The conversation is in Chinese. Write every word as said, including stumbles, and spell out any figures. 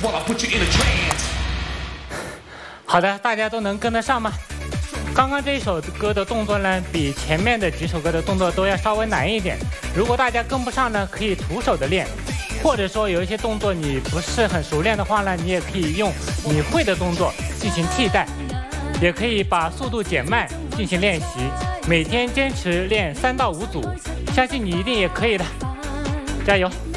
好的，大家都能跟得上吗？刚刚这一首歌的动作呢，比前面的几首歌的动作都要稍微难一点。如果大家跟不上呢，可以徒手的练，或者说有一些动作你不是很熟练的话呢，你也可以用你会的动作进行替代，也可以把速度减慢进行练习。每天坚持练三到五组，相信你一定也可以的，加油！